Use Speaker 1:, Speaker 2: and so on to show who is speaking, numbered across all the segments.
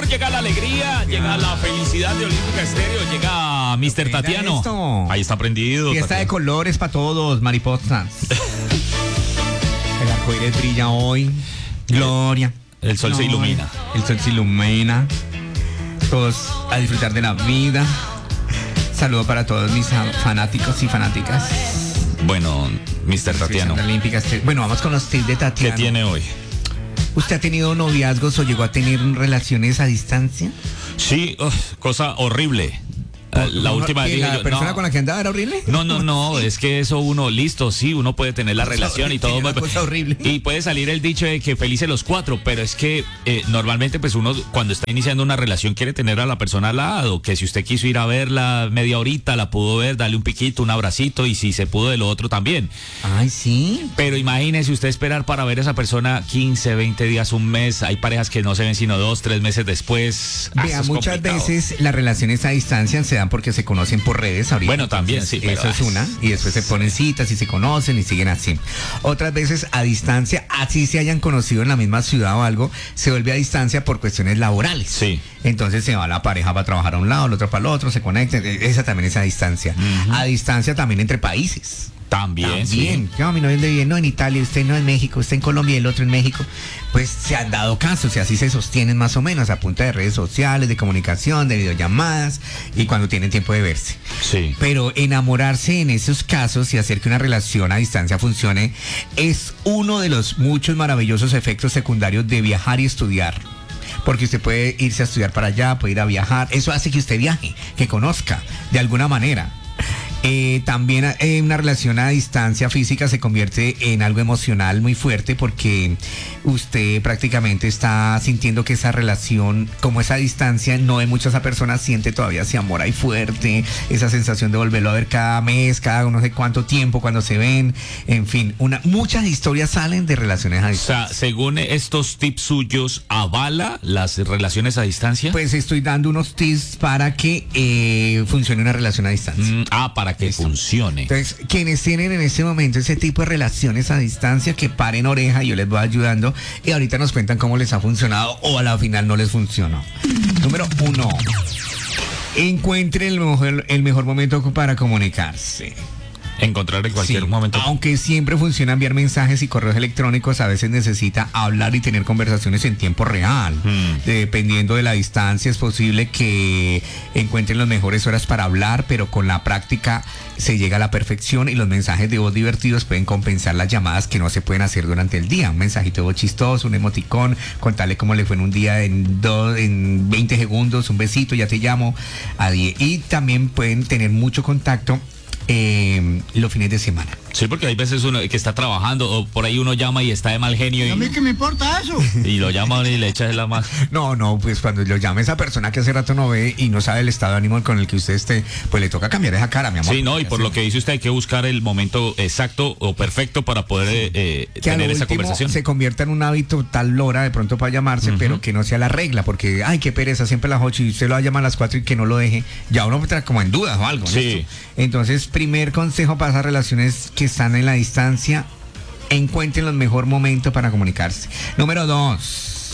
Speaker 1: amor, llega la alegría, llega la felicidad de Olímpica Estéreo, llega Mr. Tatiano.
Speaker 2: Esto.
Speaker 1: Ahí está prendido.
Speaker 2: Fiesta
Speaker 1: Tatiano.
Speaker 2: de colores para todos, mariposas. El arcoíris brilla hoy. Gloria.
Speaker 1: El sol se ilumina.
Speaker 2: El sol se ilumina. Todos a disfrutar de la vida. Saludo para todos mis fanáticos y fanáticas.
Speaker 1: Bueno, Mr. Tatiano,
Speaker 2: Olímpica Estéreo. Bueno, vamos con los tips de
Speaker 1: ¿qué
Speaker 2: Tatiano.
Speaker 1: tiene hoy?
Speaker 2: ¿Usted ha tenido noviazgos o llegó a tener relaciones a distancia?
Speaker 1: Sí, cosa horrible. La última vez
Speaker 2: ¿Que
Speaker 1: dije
Speaker 2: la
Speaker 1: yo,
Speaker 2: persona
Speaker 1: no.
Speaker 2: con la que andaba era horrible?
Speaker 1: No, es que eso uno, listo, sí, uno puede tener la relación y todo.
Speaker 2: Una cosa horrible.
Speaker 1: Y puede salir el dicho de que felices los cuatro, pero es que normalmente pues uno cuando está iniciando una relación quiere tener a la persona al lado, que si usted quiso ir a verla media horita, la pudo ver, darle un piquito, un abracito y si se pudo de lo otro también.
Speaker 2: Ay, sí.
Speaker 1: Pero imagínese usted esperar para ver a esa persona 15, 20 días, un mes. Hay parejas que no se ven sino 2, 3 meses después.
Speaker 2: Vea,
Speaker 1: Eso es
Speaker 2: muchas
Speaker 1: complicado.
Speaker 2: veces las relaciones a distancia se dan porque se conocen por redes ahorita.
Speaker 1: Bueno, también,
Speaker 2: Entonces,
Speaker 1: sí, pero-
Speaker 2: eso es una. Y después se ponen citas y se conocen y siguen así. Otras veces a distancia, así se hayan conocido en la misma ciudad o algo, se vuelve a distancia por cuestiones laborales.
Speaker 1: Sí.
Speaker 2: Entonces se va la pareja para trabajar a un lado, el otro para el otro, se conectan. Esa también es a distancia. A distancia también entre países.
Speaker 1: También, sí.
Speaker 2: También, no, mi novio vive no en Italia, usted no en México, usted en Colombia y el otro en México. Pues se han dado casos y así se sostienen más o menos a punta de redes sociales, de comunicación, de videollamadas y cuando tienen tiempo de verse.
Speaker 1: Sí.
Speaker 2: Pero enamorarse en esos casos y hacer que una relación a distancia funcione es uno de los muchos maravillosos efectos secundarios de viajar y estudiar. Porque usted puede irse a estudiar para allá, puede ir a viajar. Eso hace que usted viaje, que conozca de alguna manera. También una relación a distancia física se convierte en algo emocional muy fuerte porque usted prácticamente está sintiendo que esa relación, como esa distancia, no hay muchas personas, siente todavía ese amor ahí fuerte, esa sensación de volverlo a ver cada mes, cada no sé cuánto tiempo cuando se ven, en fin, muchas historias salen de relaciones a
Speaker 1: O
Speaker 2: distancia.
Speaker 1: sea, según estos tips suyos, ¿avala las relaciones a distancia?
Speaker 2: Pues estoy dando unos tips para que funcione una relación a distancia.
Speaker 1: Para que funcione.
Speaker 2: Entonces, quienes tienen en este momento ese tipo de relaciones a distancia, que paren oreja, yo les voy ayudando y ahorita nos cuentan cómo les ha funcionado o a la final no les funcionó. Número 1. Encuentre el mejor momento para comunicarse.
Speaker 1: Encontrar en cualquier
Speaker 2: Sí,
Speaker 1: momento.
Speaker 2: Aunque siempre funciona enviar mensajes y correos electrónicos, a veces necesita hablar y tener conversaciones en tiempo real. Dependiendo de la distancia, es posible que encuentren las mejores horas para hablar, pero con la práctica se llega a la perfección y los mensajes de voz divertidos pueden compensar las llamadas que no se pueden hacer durante el día. Un mensajito de voz chistoso, un emoticón, contarle cómo le fue en un día en 20 segundos, un besito, ya te llamo. Y también pueden tener mucho contacto los fines de semana.
Speaker 1: Sí, porque hay veces uno que está trabajando o por ahí uno llama y está de mal genio
Speaker 3: ¿A mí qué me importa eso?
Speaker 1: y lo llama y le echa la más.
Speaker 2: No, pues cuando lo llame esa persona que hace rato no ve y no sabe el estado de ánimo con el que usted esté, pues le toca cambiar esa cara, mi amor.
Speaker 1: Sí, no, y por lo que dice usted hay que buscar el momento exacto o perfecto para poder
Speaker 2: que a
Speaker 1: tener
Speaker 2: lo
Speaker 1: esa
Speaker 2: último
Speaker 1: conversación.
Speaker 2: se convierta en un hábito tal hora de pronto para llamarse, pero que no sea la regla, porque, ay, qué pereza, siempre a las 8 y usted lo va a llamar a las 4 y que no lo deje, ya uno entra como en dudas o algo.
Speaker 1: Sí.
Speaker 2: ¿listo? Entonces, primer consejo para esas relaciones que están en la distancia, encuentren el mejor momento para comunicarse. Número 2.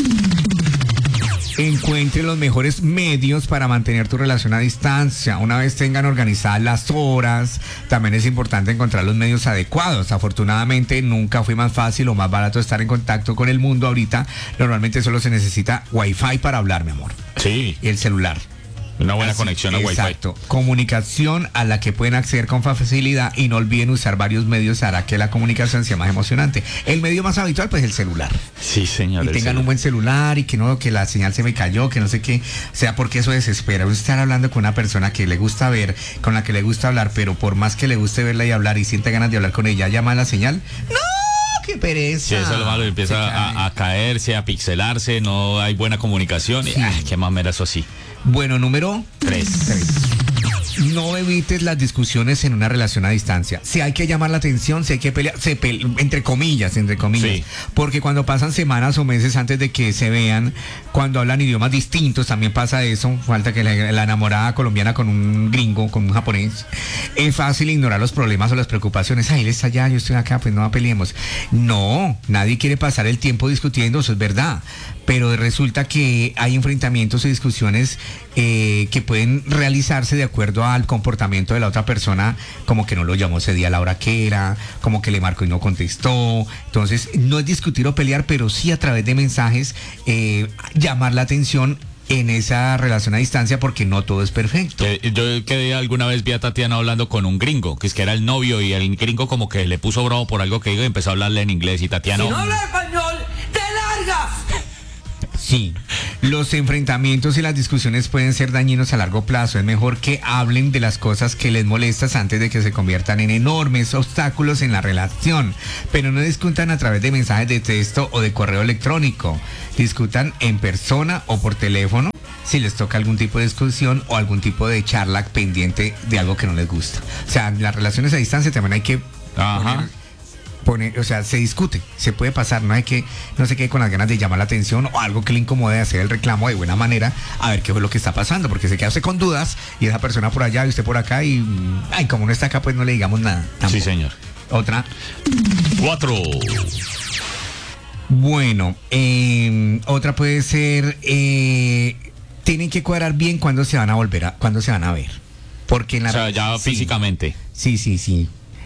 Speaker 2: Encuentre los mejores medios para mantener tu relación a distancia. Una vez tengan organizadas las horas, también es importante encontrar los medios adecuados. Afortunadamente nunca fue más fácil o más barato estar en contacto con el mundo ahorita. Normalmente solo se necesita Wi-Fi para hablar, mi amor.
Speaker 1: Sí,
Speaker 2: Y el celular.
Speaker 1: una buena conexión a Wi-Fi.
Speaker 2: Exacto. Comunicación a la que pueden acceder con facilidad y no olviden usar varios medios hará que la comunicación sea más emocionante. El medio más habitual, pues el celular.
Speaker 1: Sí, señor.
Speaker 2: Y tengan un buen celular y que no, que la señal se me cayó, que no sé qué. O sea, porque eso desespera. Usted estar hablando con una persona que le gusta ver, con la que le gusta hablar, pero por más que le guste verla y hablar y siente ganas de hablar con ella, llama a la señal. ¡No! ¡Qué pereza!
Speaker 1: Sí, eso es lo malo,
Speaker 2: Se
Speaker 1: empieza
Speaker 2: cae.
Speaker 1: a caerse, a pixelarse, no hay buena comunicación.
Speaker 2: Sí.
Speaker 1: Y, qué mamera eso así.
Speaker 2: Bueno, número
Speaker 1: 3.
Speaker 2: 3. no evites las discusiones en una relación a distancia. Si hay que llamar la atención, si hay que pelear, entre comillas,
Speaker 1: Sí.
Speaker 2: porque cuando pasan semanas o meses antes de que se vean, cuando hablan idiomas distintos, también pasa eso. Falta que la enamorada colombiana con un gringo, con un japonés, es fácil ignorar los problemas o las preocupaciones. Ay, él está allá, yo estoy acá, pues no peleemos. No, nadie quiere pasar el tiempo discutiendo, eso es verdad. Pero resulta que hay enfrentamientos y discusiones que pueden realizarse de acuerdo al comportamiento de la otra persona, como que no lo llamó ese día a la hora que era, como que le marcó y no contestó. Entonces, no es discutir o pelear, pero sí a través de mensajes llamar la atención en esa relación a distancia, porque no todo es perfecto.
Speaker 1: Yo que alguna vez vi a Tatiana hablando con un gringo, que es que era el novio, y el gringo como que le puso bravo por algo que dijo y empezó a hablarle en inglés, y Tatiana...
Speaker 3: Si no hablas español, te largas.
Speaker 2: Sí, los enfrentamientos y las discusiones pueden ser dañinos a largo plazo. Es mejor que hablen de las cosas que les molestan antes de que se conviertan en enormes obstáculos en la relación. Pero no discutan a través de mensajes de texto o de correo electrónico. Discutan en persona o por teléfono si les toca algún tipo de discusión o algún tipo de charla pendiente de algo que no les gusta. O sea, en las relaciones a distancia también hay que...
Speaker 1: Ajá.
Speaker 2: O sea, se discute, se puede pasar, no se quede con las ganas de llamar la atención o algo que le incomode, hacer el reclamo de buena manera, a ver qué fue lo que está pasando, porque se queda usted con dudas y esa persona por allá y usted por acá y como no está acá, pues no le digamos nada. Tampoco.
Speaker 1: Sí, señor.
Speaker 2: Otra.
Speaker 1: 4.
Speaker 2: Bueno, otra puede ser, tienen que cuadrar bien cuándo se van a ver, porque en la...
Speaker 1: O sea, ya
Speaker 2: sí.
Speaker 1: físicamente.
Speaker 2: Sí.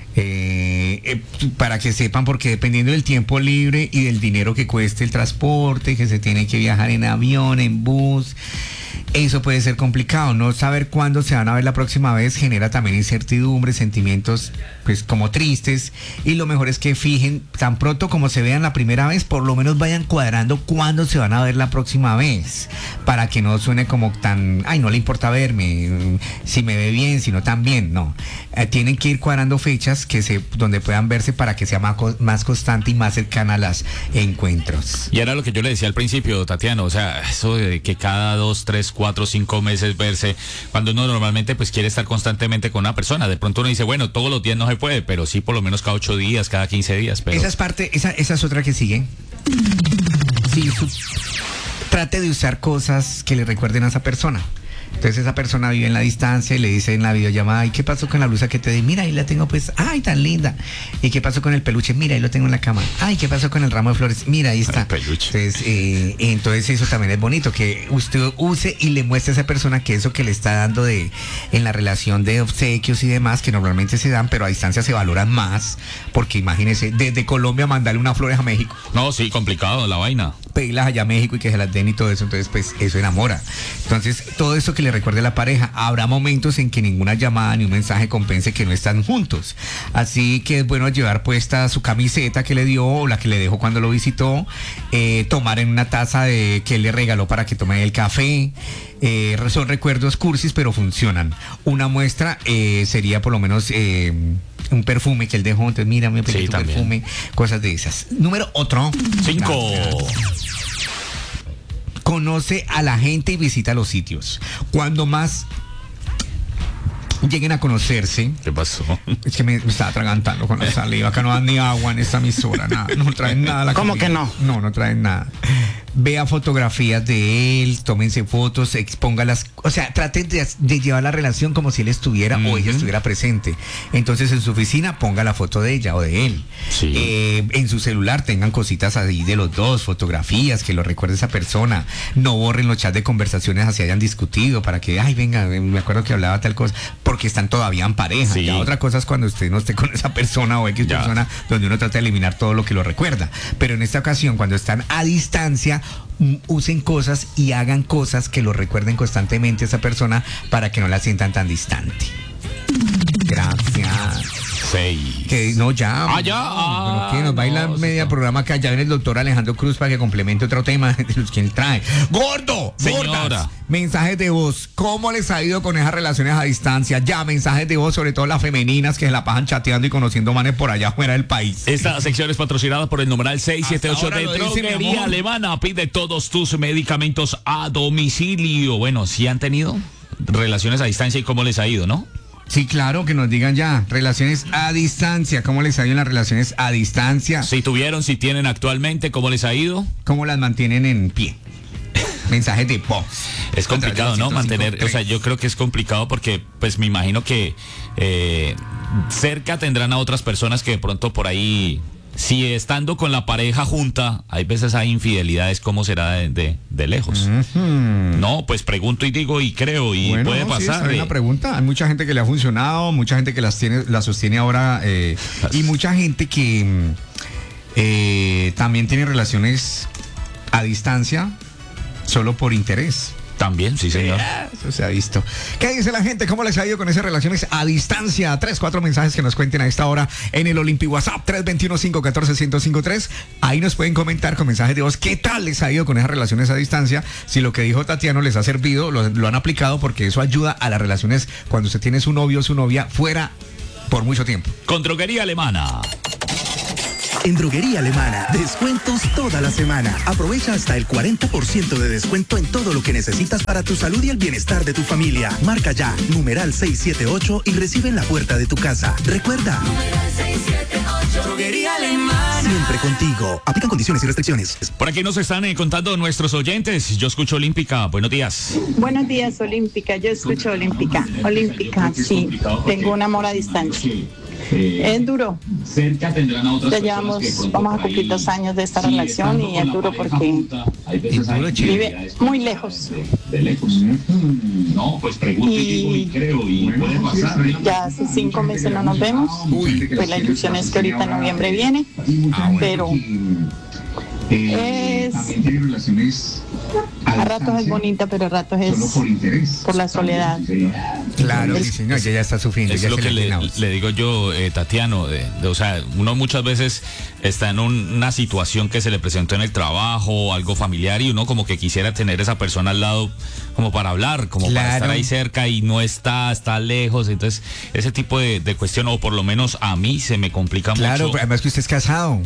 Speaker 2: Para que sepan, porque dependiendo del tiempo libre y del dinero que cueste el transporte, que se tiene que viajar en avión, en bus, eso puede ser complicado. No saber cuándo se van a ver la próxima vez genera también incertidumbre, sentimientos pues como tristes, y lo mejor es que fijen, tan pronto como se vean la primera vez, por lo menos vayan cuadrando cuándo se van a ver la próxima vez, para que no suene como tan, no le importa verme, si me ve bien, si no tan bien, no. Tienen que ir cuadrando fechas donde puedan verse para que sea más constante y más cercana a los encuentros.
Speaker 1: Y era lo que yo le decía al principio, Tatiana, o sea, eso de que cada 2, 3, 4, 5 meses verse, cuando uno normalmente pues quiere estar constantemente con una persona, de pronto uno dice, bueno, todos los días no se puede, pero sí por lo menos cada 8 días, cada 15 días. Pero...
Speaker 2: Esa es otra que sigue. Sí, trate de usar cosas que le recuerden a esa persona. Entonces esa persona vive en la distancia y le dice en la videollamada, ay, ¿qué pasó con la blusa que te di? Mira, ahí la tengo pues, ay, tan linda. ¿Y qué pasó con el peluche? Mira, ahí lo tengo en la cama. Ay, ¿qué pasó con el ramo de flores? Mira, ahí está.
Speaker 1: El peluche.
Speaker 2: Entonces eso también es bonito, que usted use y le muestre a esa persona que eso que le está dando en la relación de obsequios y demás, que normalmente se dan, pero a distancia se valoran más, porque imagínese, desde Colombia mandarle unas flores a México.
Speaker 1: No, sí, complicado la vaina.
Speaker 2: Pedirlas allá a México y que se las den y todo eso, entonces pues eso enamora. Entonces todo eso que le recuerde a la pareja. Habrá momentos en que ninguna llamada ni un mensaje compense que no están juntos, así que es bueno llevar puesta su camiseta que le dio o la que le dejó cuando lo visitó, tomar en una taza que él le regaló para que tome el café. Son recuerdos cursis pero funcionan. Una muestra sería por lo menos un perfume que él dejó, entonces mira, me pedí tu perfume, cosas de esas. Número otro.
Speaker 1: 5.
Speaker 2: Conoce a la gente y visita los sitios. Cuando más lleguen a conocerse.
Speaker 1: ¿Qué pasó?
Speaker 2: Es que me estaba atragantando con la saliva. Acá no dan ni agua en esta emisora, nada. No traen nada.
Speaker 3: ¿Cómo que no?
Speaker 2: No traen nada. Vea fotografías de él, tómense fotos, expóngalas. O sea, traten de llevar la relación como si él estuviera o ella estuviera presente. Entonces, en su oficina, ponga la foto de ella o de él.
Speaker 1: Sí.
Speaker 2: En su celular tengan cositas ahí de los dos, fotografías que lo recuerde esa persona. No borren los chats de conversaciones así hayan discutido para que, ay, venga, me acuerdo que hablaba tal cosa, porque están todavía en pareja.
Speaker 1: Sí.
Speaker 2: Ya otra cosa es cuando usted no esté con esa persona o X persona, donde uno trata de eliminar todo lo que lo recuerda. Pero en esta ocasión, cuando están a distancia, usen cosas y hagan cosas que lo recuerden constantemente a esa persona para que no la sientan tan distante. Gracias.
Speaker 1: 6.
Speaker 2: Que no, ya.
Speaker 1: Ya.
Speaker 2: Bueno, que nos baila media programa acá. Ya viene el doctor Alejandro Cruz para que complemente otro tema de los que él trae. ¡Gordo!
Speaker 1: Señora.
Speaker 2: ¡Gordas! Mensajes de voz. ¿Cómo les ha ido con esas relaciones a distancia? Ya, mensajes de voz, sobre todo las femeninas que se la pasan chateando y conociendo manes por allá fuera del país.
Speaker 1: Esta sección es patrocinada por el numeral 678
Speaker 2: Hasta
Speaker 1: de
Speaker 2: ahora lo dice, mi
Speaker 1: Droguería
Speaker 2: amor.
Speaker 1: Alemana. Pide todos tus medicamentos a domicilio. Bueno, ¿sí han tenido? relaciones a distancia y cómo les ha ido, ¿no?
Speaker 2: Sí, claro, que nos digan ya, relaciones a distancia, ¿cómo les ha ido en las relaciones a distancia?
Speaker 1: Si tuvieron, si tienen actualmente, ¿cómo les ha ido?
Speaker 2: ¿Cómo las mantienen en pie? Mensajes de voz.
Speaker 1: Es complicado, ¿no? Mantener, o sea, yo creo que es complicado porque, pues, me imagino que cerca tendrán a otras personas que de pronto por ahí, si estando con la pareja junta, hay veces hay infidelidades, ¿cómo será de lejos? No, pues pregunto y digo y creo y
Speaker 2: bueno,
Speaker 1: puede pasar.
Speaker 2: Sí, es una pregunta. Hay mucha gente que le ha funcionado, mucha gente que las sostiene ahora y mucha gente que también tiene relaciones a distancia solo por interés.
Speaker 1: También, sí, señor.
Speaker 2: Eso se ha visto. ¿Qué dice la gente? ¿Cómo les ha ido con esas relaciones a distancia? 3-4 mensajes que nos cuenten a esta hora en el Olimpi WhatsApp 321-514-1053. Ahí nos pueden comentar con mensajes de voz qué tal les ha ido con esas relaciones a distancia. Si lo que dijo Tatiano les ha servido, lo han aplicado, porque eso ayuda a las relaciones cuando usted tiene su novio o su novia fuera por mucho tiempo.
Speaker 1: Con Droguería Alemana.
Speaker 4: En Droguería Alemana, descuentos toda la semana. Aprovecha hasta el 40% de descuento en todo lo que necesitas para tu salud y el bienestar de tu familia. Marca ya, numeral 678 y recibe en la puerta de tu casa. Recuerda,
Speaker 3: Numeral 678. Droguería Alemana.
Speaker 4: siempre contigo. Aplican condiciones y restricciones.
Speaker 1: Por aquí nos están contando nuestros oyentes. Yo escucho Olímpica. Buenos días.
Speaker 5: Buenos días, Olímpica. Yo escucho Olímpica. Olímpica, sí. Tengo un amor a distancia. Es duro.
Speaker 1: Cerca tendrán a otras
Speaker 5: Ya llevamos, vamos a cumplir 2 años de esta relación y es duro porque vive muy lejos.
Speaker 1: De lejos. No, pues pregunto y digo y creo y puede pasar.
Speaker 5: Ya hace 5 meses no nos vemos. Pues la ilusión es que ahorita en noviembre viene, pero es a ratos es bonita, pero a ratos es por la soledad.
Speaker 2: Claro, sí, señor, ya está sufriendo.
Speaker 1: Es
Speaker 2: ya
Speaker 1: lo
Speaker 2: se
Speaker 1: que
Speaker 2: le
Speaker 1: le digo yo, Tatiano, o sea, uno muchas veces está en una situación que se le presentó en el trabajo, algo familiar, y uno como que quisiera tener esa persona al lado como para hablar, como para estar ahí cerca y no está lejos. Entonces, ese tipo de cuestión, o por lo menos a mí se me complica mucho.
Speaker 2: Claro, además que usted es casado.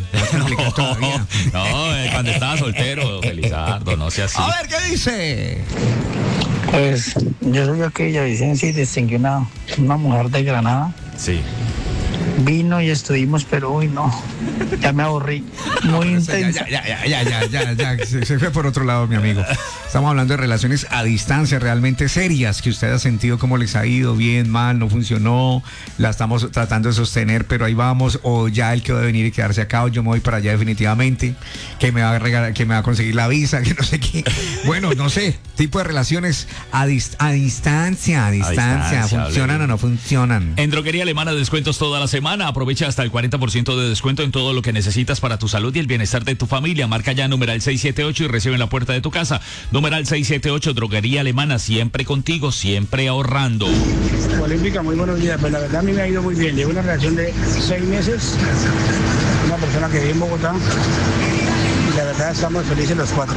Speaker 1: No, cuando estaba soltero, Felizardo, no sea así.
Speaker 2: A ver, ¿qué dice?
Speaker 6: Pues yo soy aquí de Villavicencio y distinguí una mujer de Granada.
Speaker 1: Sí.
Speaker 6: Vino y estuvimos, pero uy, no, ya me aburrí. Muy intensa.
Speaker 2: Ya, se fue por otro lado, mi amigo. Estamos hablando de relaciones a distancia realmente serias, que usted ha sentido cómo les ha ido, bien, mal, no funcionó, la estamos tratando de sostener, pero ahí vamos, o ya él quedó de venir y quedarse acá, o yo me voy para allá definitivamente, que me va a regalar, que me va a conseguir la visa, que no sé qué. Bueno, no sé, tipo de relaciones a distancia, ¿funcionan o no funcionan?
Speaker 1: En Droguería Alemana, descuentos toda la semana. Aprovecha hasta el 40% de descuento en todo lo que necesitas para tu salud y el bienestar de tu familia. Marca ya numeral 678 y recibe en la puerta de tu casa. Numeral 678, Droguería Alemana, siempre contigo, siempre ahorrando.
Speaker 7: Olímpica, muy buenos días. Pues la verdad a mí me ha ido muy bien. Llevo una relación de 6 meses. Una persona que vive en Bogotá. Y la verdad estamos felices los 4.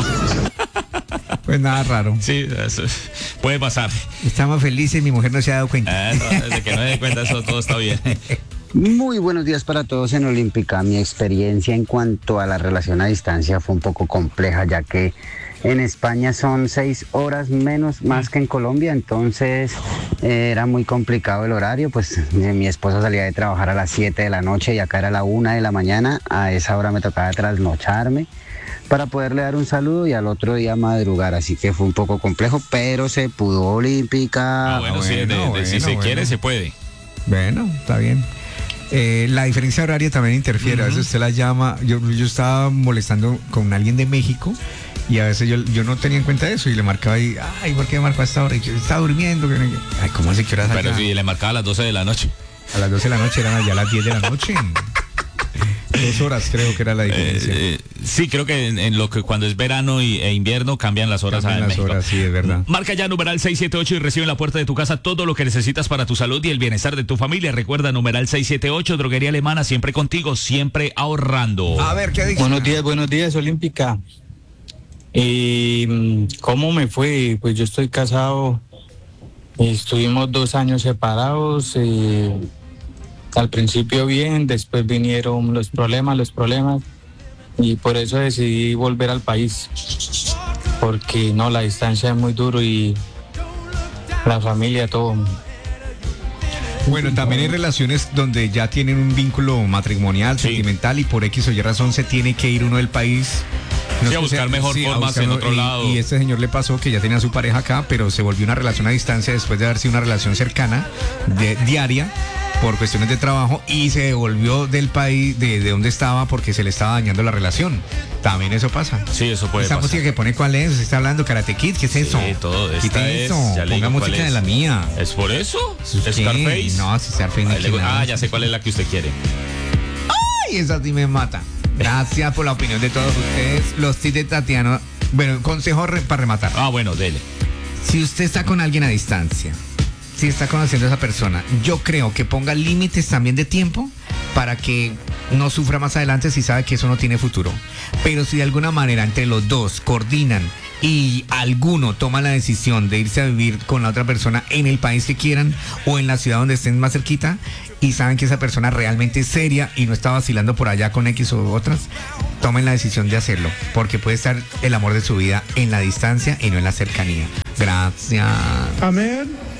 Speaker 2: Pues nada raro.
Speaker 1: Sí, eso puede pasar.
Speaker 2: Estamos felices y mi mujer no se ha dado cuenta.
Speaker 1: No, desde que no se dé cuenta, eso todo está bien.
Speaker 8: Muy buenos días para todos en Olímpica. Mi experiencia en cuanto a la relación a distancia fue un poco compleja, ya que en España son 6 horas más que en Colombia, entonces era muy complicado el horario. Pues mi esposa salía de trabajar a las 7 de la noche y acá era la 1 de la mañana. A esa hora me tocaba trasnocharme para poderle dar un saludo y al otro día madrugar, así que fue un poco complejo, pero se pudo. Olímpica.
Speaker 1: Si se quiere, se puede.
Speaker 2: Bueno, está bien. La diferencia horaria también interfiere. A veces usted la llama. Yo estaba molestando con alguien de México y a veces yo no tenía en cuenta eso y le marcaba y, ¿por qué me marcó a esta hora? Y yo estaba durmiendo. Ay, ¿cómo hace que horas allá?
Speaker 1: Pero si le marcaba a las 12 de la noche.
Speaker 2: A las 12 de la noche eran allá a las 10 de la noche. 2 horas creo que era la diferencia.
Speaker 1: Sí, creo que en lo que cuando es verano e invierno cambian las horas.
Speaker 2: Cambian las horas, sí, es verdad.
Speaker 1: Marca ya numeral 678 y recibe en la puerta de tu casa todo lo que necesitas para tu salud y el bienestar de tu familia. Recuerda, numeral 678, Droguería Alemana, siempre contigo, siempre ahorrando.
Speaker 2: A ver, ¿qué dice?
Speaker 6: Buenos días, Olímpica. ¿Cómo me fue? Pues yo estoy casado, estuvimos 2 años separados. Al principio bien, después vinieron los problemas y por eso decidí volver al país, porque no, la distancia es muy duro y la familia, todo.
Speaker 2: Bueno, también hay relaciones donde ya tienen un vínculo matrimonial,
Speaker 1: Sí.
Speaker 2: sentimental, y por X o Y razón se tiene que ir uno del país.
Speaker 1: Sí,
Speaker 2: es
Speaker 1: a
Speaker 2: que
Speaker 1: buscar mejor
Speaker 2: a
Speaker 1: formas en otro lado.
Speaker 2: Y este señor le pasó que ya tenía a su pareja acá, pero se volvió una relación a distancia después de haber sido una relación cercana, diaria, por cuestiones de trabajo, y se devolvió del país de donde estaba porque se le estaba dañando la relación. También eso pasa.
Speaker 1: Sí, eso puede
Speaker 2: Esa
Speaker 1: pasar.
Speaker 2: música que pone, ¿cuál es? ¿Se está hablando Karate Kid? ¿Qué es eso?
Speaker 1: Sí, todo. Esta
Speaker 2: Quite
Speaker 1: es,
Speaker 2: eso.
Speaker 1: ya le
Speaker 2: Ponga
Speaker 1: digo cuál
Speaker 2: música
Speaker 1: es.
Speaker 2: de la mía.
Speaker 1: ¿Es por eso?
Speaker 2: ¿Qué?
Speaker 1: ¿Scarface?
Speaker 2: No, si Scarface
Speaker 1: A él le
Speaker 2: ni
Speaker 1: gu-
Speaker 2: nada.
Speaker 1: ya sé cuál es la que usted quiere.
Speaker 2: Ay, esa sí me mata. Gracias por la opinión de todos ustedes. Los tips de Tatiana. Bueno, consejo para rematar.
Speaker 1: Ah, bueno, dele.
Speaker 2: Si usted está con alguien a distancia, si está conociendo a esa persona, yo creo que ponga límites también de tiempo para que no sufra más adelante si sabe que eso no tiene futuro. Pero si de alguna manera entre los dos coordinan y alguno toma la decisión de irse a vivir con la otra persona en el país que quieran o en la ciudad donde estén más cerquita y saben que esa persona realmente es seria y no está vacilando por allá con X o otras, tomen la decisión de hacerlo, porque puede estar el amor de su vida en la distancia y no en la cercanía. Gracias.
Speaker 7: Amén.